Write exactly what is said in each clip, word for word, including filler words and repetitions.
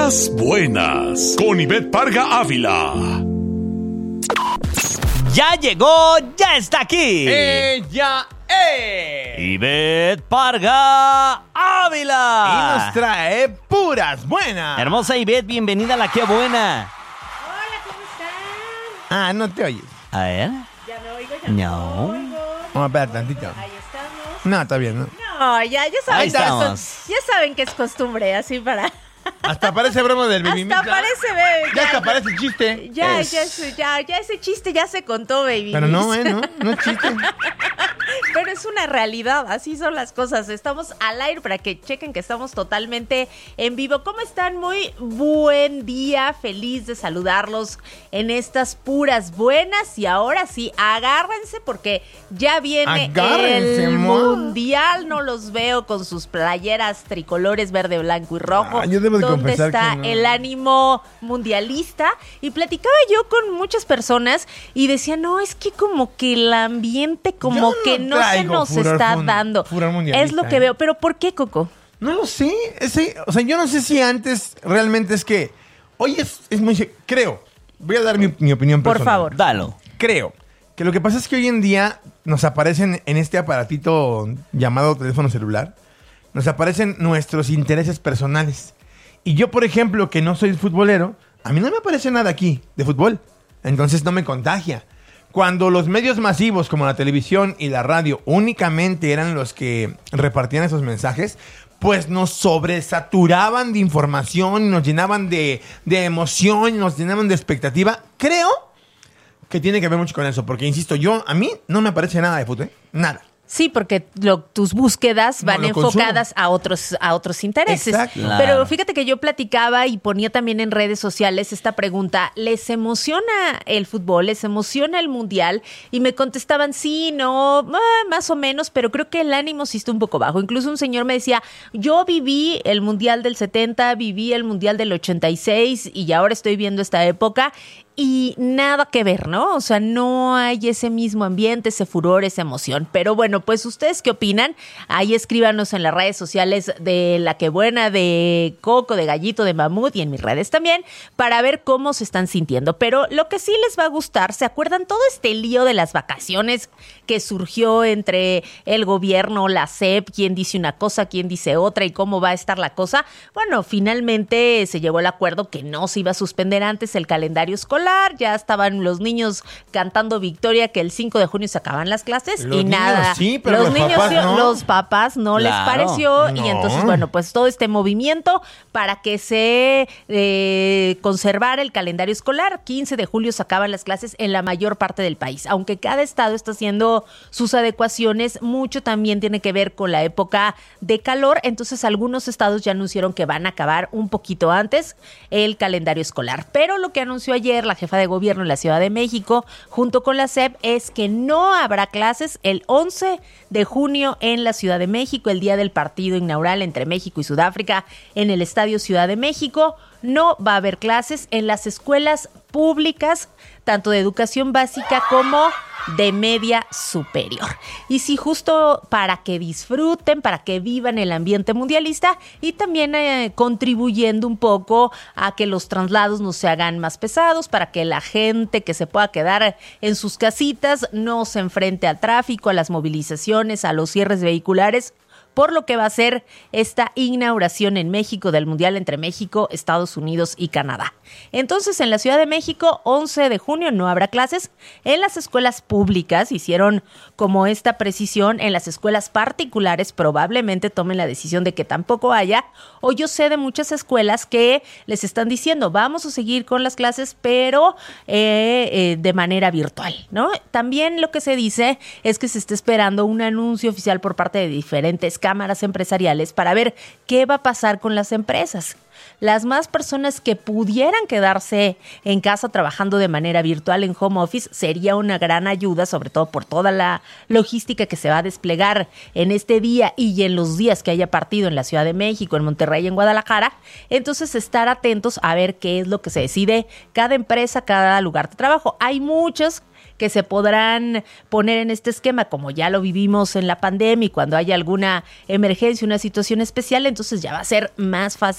Puras buenas con Ivette Parga Ávila. Ya llegó, ya está aquí. Ella es Ivette Parga Ávila. Y nos trae puras buenas. Hermosa Ivette, bienvenida a La Qué Buena. Hola, ¿cómo están? Ah, no te oyes. A ver. Ya me oigo, ya No. me oigo. Vamos a esperar tantito. Ahí estamos. No, está bien, ¿no? No, ya, ya saben. Ahí que estamos. esto- ya saben que es costumbre, así para... Hasta parece broma del baby. Hasta parece, bebé. Ya hasta parece chiste. Ya, Es- ya, es- ya, ya ese chiste ya se contó, baby. Pero no, eh, no, no es chiste. Pero es una realidad, así son las cosas. Estamos al aire para que chequen que estamos totalmente en vivo. ¿Cómo están? Muy buen día, feliz de saludarlos en estas puras buenas. Y ahora sí, agárrense porque ya viene Agárrense, el mo. mundial. No los veo con sus playeras tricolores verde, blanco y rojo. Ah, yo debo de ¿Dónde confesar está que no. el ánimo mundialista? Y platicaba yo con muchas personas y decía, no, es que como que el ambiente como Yo no que no se traigo nos furor está fun- dando. furor mundialista, Es lo que ¿eh? veo. Pero ¿por qué, Coco? No lo sé. Ese, o sea, yo no sé si antes realmente es que. Hoy es, es muy. Creo. Voy a dar mi, mi opinión Por personal. favor. Dalo. Creo que lo que pasa es que hoy en día nos aparecen en este aparatito llamado teléfono celular, nos aparecen nuestros intereses personales. Y yo, por ejemplo, que no soy futbolero, a mí no me aparece nada aquí de fútbol. Entonces no me contagia. Cuando los medios masivos como la televisión y la radio únicamente eran los que repartían esos mensajes, pues nos sobresaturaban de información, nos llenaban de, de emoción, nos llenaban de expectativa. Creo que tiene que ver mucho con eso, porque insisto, yo, a mí no me aparece nada de fútbol, ¿eh? Nada. Sí, porque lo- tus búsquedas No, van lo enfocadas a otros, a otros intereses. Exacto. Claro. Pero fíjate que yo platicaba y ponía también en redes sociales esta pregunta, ¿les emociona el fútbol? ¿Les emociona el mundial? Y me contestaban, sí, no, ah, más o menos, pero creo que el ánimo sí está un poco bajo. Incluso un señor me decía, yo viví el mundial del setenta, viví el mundial del ochenta y seis y ahora estoy viendo esta época. Y nada que ver, ¿no? O sea, no hay ese mismo ambiente, ese furor, esa emoción. Pero bueno, pues ¿ustedes qué opinan? Ahí escríbanos en las redes sociales de La Que Buena, de Coco, de Gallito, de Mamut y en mis redes también para ver cómo se están sintiendo. Pero lo que sí les va a gustar, ¿se acuerdan todo este lío de las vacaciones que surgió entre el gobierno, la S E P, quién dice una cosa, quién dice otra y cómo va a estar la cosa? Bueno, finalmente se llegó al acuerdo que no se iba a suspender antes el calendario escolar. Ya estaban los niños cantando victoria que el cinco de junio se acaban las clases Los y niños nada. sí, pero los niños papás sí, no. los papás no les Claro. pareció No. y entonces bueno, pues todo este movimiento para que se eh, conservara el calendario escolar. quince de julio se acaban las clases en la mayor parte del país. Aunque cada estado está haciendo sus adecuaciones, mucho también tiene que ver con la época de calor. Entonces algunos estados ya anunciaron que van a acabar un poquito antes el calendario escolar. Pero lo que anunció ayer la jefa de gobierno en la Ciudad de México, junto con la S E P, es que no habrá clases el once de junio en la Ciudad de México, el día del partido inaugural entre México y Sudáfrica en el Estadio Ciudad de México. No va a haber clases en las escuelas públicas, tanto de educación básica como de media superior. Y sí, justo para que disfruten, para que vivan el ambiente mundialista y también eh, contribuyendo un poco a que los traslados no se hagan más pesados, para que la gente que se pueda quedar en sus casitas no se enfrente al tráfico, a las movilizaciones, a los cierres vehiculares, por lo que va a ser esta inauguración en México del Mundial entre México, Estados Unidos y Canadá. Entonces, en la Ciudad de México, once de junio no habrá clases. En las escuelas públicas hicieron como esta precisión. En las escuelas particulares probablemente tomen la decisión de que tampoco haya. O yo sé de muchas escuelas que les están diciendo, vamos a seguir con las clases, pero eh, eh, de manera virtual, ¿no? También lo que se dice es que se está esperando un anuncio oficial por parte de diferentes cámaras empresariales para ver qué va a pasar con las empresas. Las más personas que pudieran quedarse en casa trabajando de manera virtual en home office sería una gran ayuda, sobre todo por toda la logística que se va a desplegar en este día y en los días que haya partido en la Ciudad de México, en Monterrey y en Guadalajara. Entonces, estar atentos a ver qué es lo que se decide cada empresa, cada lugar de trabajo. Hay muchos que se podrán poner en este esquema, como ya lo vivimos en la pandemia y cuando haya alguna emergencia, una situación especial, entonces ya va a ser más fácil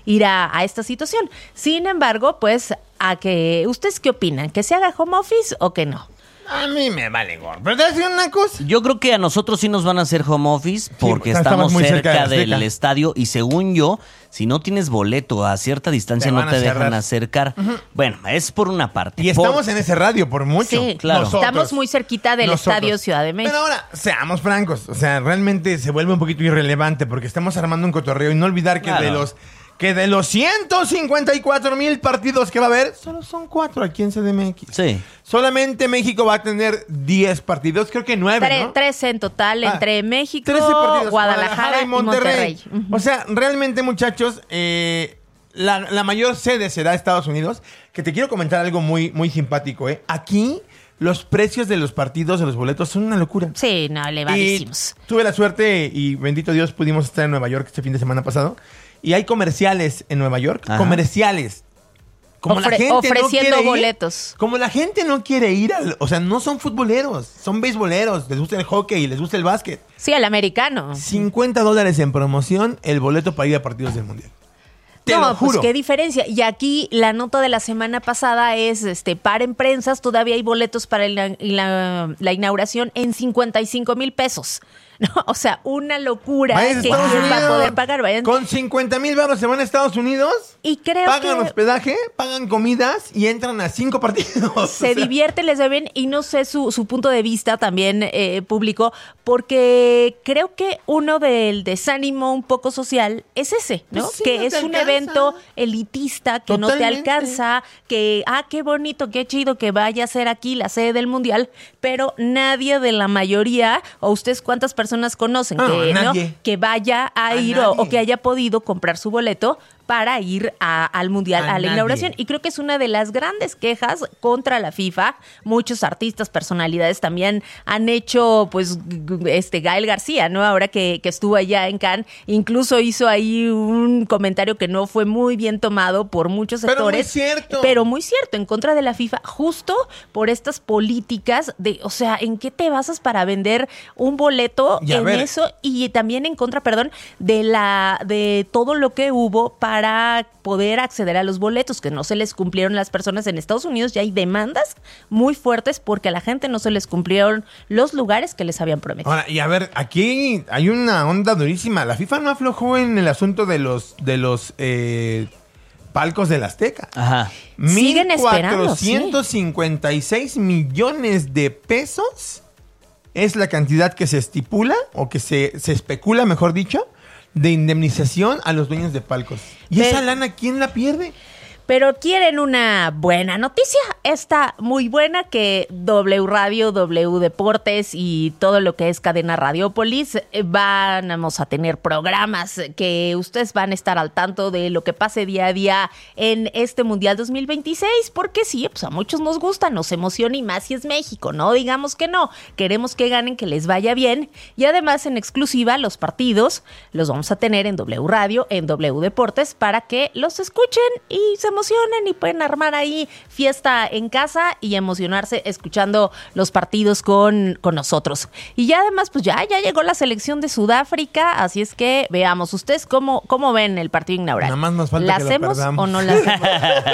ir a, a esta situación. Sin embargo, pues, a que ¿ustedes qué opinan? ¿Que se haga home office o que no? A mí me vale gorro. Pero te voy a decir una cosa. Yo creo que a nosotros sí nos van a hacer home office porque Sí, estamos estamos muy cerca, cerca de del Azteca. estadio y según yo, si no tienes boleto a cierta distancia Te no van te a dejan cerrar. acercar. Bueno, es por una parte. Y Por- estamos en ese radio por mucho. Sí, claro. Nosotros. Estamos muy cerquita del Nosotros. Estadio Ciudad de México. Pero ahora, seamos francos. O sea, realmente se vuelve un poquito irrelevante porque estamos armando un cotorreo y no olvidar que Claro. de los que de los ciento cincuenta y cuatro mil partidos que va a haber, solo son cuatro aquí en C D M X. Sí. Solamente México va a tener diez partidos, creo que nueve, Tre- ¿no? Trece en total Ah, entre México, trece partidos, Guadalajara, y Monterrey. Ujú. O sea, realmente, muchachos, eh, la, la mayor sede será Estados Unidos. Que te quiero comentar algo muy, muy simpático, ¿eh? Aquí los precios de los partidos, de los boletos, son una locura. Sí, no, Y elevadísimos. tuve la suerte y bendito Dios pudimos estar en Nueva York este fin de semana pasado. Y hay comerciales en Nueva York. Ajá. Comerciales. Como la Ofre- gente no ofreciendo quiere ir, boletos. Como la gente no quiere ir al... O sea, no son futboleros. Son beisboleros. Les gusta el hockey, les gusta el básquet. Sí, al americano. cincuenta dólares en promoción el boleto para ir a partidos del Mundial. Te no, lo juro. pues qué diferencia. Y aquí la nota de la semana pasada es, este, paren prensas, todavía hay boletos para la, la- la inauguración en cincuenta y cinco mil pesos. No, o sea, una locura Vayan a que Estados quién va a Unidos. poder pagar. Vayan. Con cincuenta mil baros se van a Estados Unidos, Y creo pagan que hospedaje, pagan comidas y entran a cinco partidos. O se sea, divierten, les ve bien, y no sé su, su punto de vista también eh, público, porque creo que uno del desánimo un poco social es ese, ¿no? Pues sí, que no es te un alcanza. evento elitista que no te Totalmente. alcanza, que, ah, qué bonito, qué chido que vaya a ser aquí la sede del Mundial, pero nadie de la mayoría, o ustedes cuántas personas conocen Ah, que, ¿no? nadie. que vaya a, A ir o, nadie. o que haya podido comprar su boleto para ir a- al Mundial, A a, la nadie. inauguración. Y creo que es una de las grandes quejas contra la FIFA. Muchos artistas, personalidades también han hecho, pues, g- g- este Gael García, ¿no? Ahora que, que estuvo allá en Cannes, incluso hizo ahí un comentario que no fue muy bien tomado por muchos Pero muy sectores. cierto. Pero muy cierto, en contra de la FIFA, justo por estas políticas de, o sea, ¿en qué te basas para vender un boleto Y a en ver. eso? Y también en contra, perdón, de la de todo lo que hubo para poder acceder a los boletos, que no se les cumplieron las personas en Estados Unidos. Ya hay demandas muy fuertes porque a la gente no se les cumplieron los lugares que les habían prometido. Ahora, y a ver, aquí hay una onda durísima. La FIFA no aflojó en el asunto de los, de los eh, palcos del Azteca. Ajá. Siguen esperando, mil cuatrocientos cincuenta y seis millones de pesos es la cantidad que se estipula, o que se, se especula, mejor dicho, de indemnización a los dueños de palcos. ¿Y Pero- esa lana quién la pierde? Pero quieren una buena noticia. Está muy buena que W Radio, W Deportes y todo lo que es Cadena Radiopolis eh, vamos a tener programas que ustedes van a estar al tanto de lo que pase día a día en este Mundial dos mil veintiséis, porque sí, pues a muchos nos gusta, nos emociona, y más si es México, no digamos que no. Queremos que ganen, que les vaya bien, y además en exclusiva los partidos los vamos a tener en W Radio, en W Deportes, para que los escuchen y se emocionen y pueden armar ahí fiesta en casa y emocionarse escuchando los partidos con, con nosotros. Y ya además, pues ya, ya llegó la selección de Sudáfrica, así es que veamos ustedes cómo, cómo ven el partido inaugural. Nada más nos falta ¿La que lo hacemos perdamos. o no la hacemos?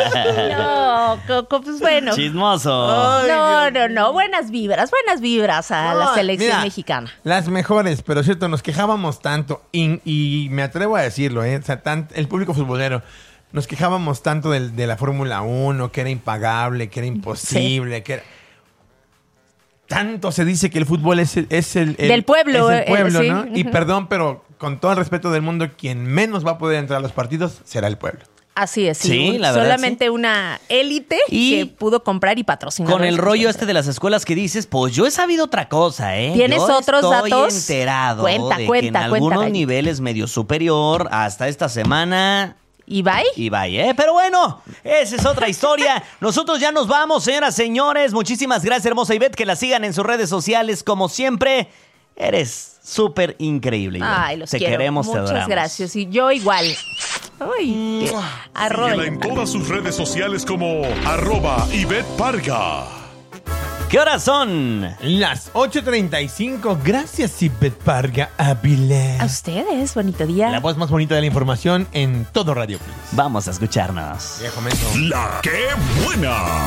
No, co- co- pues bueno. Chismoso. Ay, No, Dios no, no, buenas vibras, buenas vibras a la No, selección mira, mexicana. Las mejores, pero cierto, nos quejábamos tanto, y, y me atrevo a decirlo, ¿eh? O sea, tan- el público futbolero, nos quejábamos tanto del- de, la Fórmula uno, que era impagable, que era imposible, que era... Tanto se dice que el fútbol es el... Es el, el- Del pueblo, es el eh, pueblo, sí. ¿no? Y Ujú. perdón, pero con todo el respeto del mundo, quien menos va a poder entrar a los partidos será el pueblo. Así es, sí. Sí, un- la verdad, solamente una élite Y que pudo comprar y patrocinar. Con el esos rollo eventos. este de las escuelas que dices, pues yo he sabido otra cosa, ¿eh? ¿Tienes Yo otros estoy datos? enterado Cuenta, de que cuenta, en cuenta, algunos Gallito. niveles medio superior hasta esta semana... ¿Y bye? Y vaya, ¿eh? Pero bueno, esa es otra historia. Nosotros ya nos vamos, señoras, señores. Muchísimas gracias, hermosa Ivette. Que la sigan en sus redes sociales. Como siempre, eres súper increíble, Ivette. Ay, los te quiero. queremos, te Muchas adoramos. gracias. Y yo igual. Ay, qué- arroba. Síguela en todas sus redes sociales como arroba Ivette Parga. ¿Qué horas son? Las ocho treinta y cinco. Gracias, Ivette Parga Ávila. A ustedes, bonito día. La voz más bonita de la información en todo Radio Plus. Vamos a escucharnos. Ya comento. La que buena.